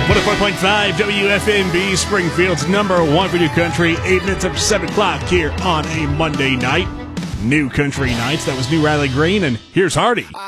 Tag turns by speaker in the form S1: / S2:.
S1: 104.5 WFNB, Springfield's number one for New Country. 8 minutes up to 7 o'clock here on a Monday night. New Country Nights. That was New Riley Green, and here's Hardy.